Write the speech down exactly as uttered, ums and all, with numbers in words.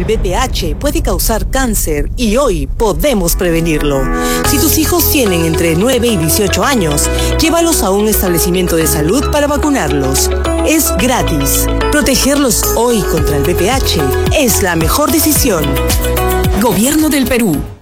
El V P H puede causar cáncer y hoy podemos prevenirlo. Si tus hijos tienen entre nueve y dieciocho años, llévalos a un establecimiento de salud para vacunarlos. Es gratis. Protegerlos hoy contra el V P H es la mejor decisión. Gobierno del Perú.